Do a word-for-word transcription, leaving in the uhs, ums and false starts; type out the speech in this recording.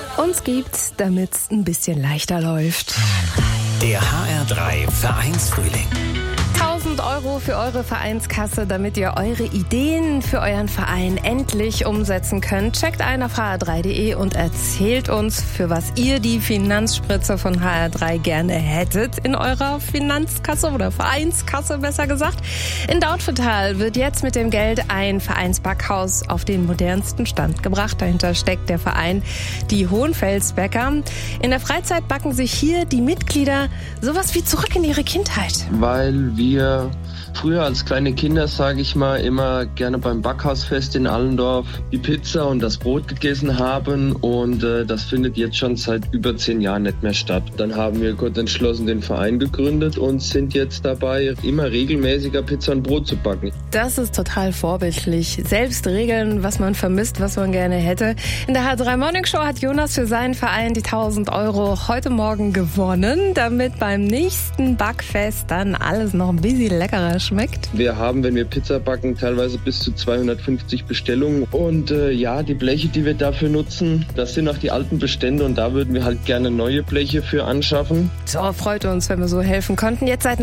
Uns gibt's, damit's ein bisschen leichter läuft. Der H R drei Vereinsfrühling. tausend Euro für eure Vereinskasse, damit ihr eure Ideen für euren Verein endlich umsetzen könnt. Checkt ein auf h r drei punkt d e und erzählt uns, für was ihr die Finanzspritze von H R drei gerne hättet in eurer Finanzkasse oder Vereinskasse, besser gesagt. In Dautphetal wird jetzt mit dem Geld ein Vereinsbackhaus auf den modernsten Stand gebracht. Dahinter steckt der Verein Die Hohenfelsbäcker. In der Freizeit backen sich hier die Mitglieder sowas wie zurück in ihre Kindheit. Weil wir früher als kleine Kinder, sage ich mal, immer gerne beim Backhausfest in Allendorf die Pizza und das Brot gegessen haben und äh, das findet jetzt schon seit über zehn Jahren nicht mehr statt. Dann haben wir kurz entschlossen den Verein gegründet und sind jetzt dabei, immer regelmäßiger Pizza und Brot zu backen. Das ist total vorbildlich. Selbst regeln, was man vermisst, was man gerne hätte. In der H drei Morning Show hat Jonas für seinen Verein die tausend Euro heute Morgen gewonnen, damit beim nächsten Backfest dann alles noch ein bisschen leckerer schmeckt. Wir haben, wenn wir Pizza backen, teilweise bis zu zweihundertfünfzig Bestellungen. Und äh, ja, die Bleche, die wir dafür nutzen, das sind auch die alten Bestände und da würden wir halt gerne neue Bleche für anschaffen. So, freut uns, wenn wir so helfen konnten. Jetzt seit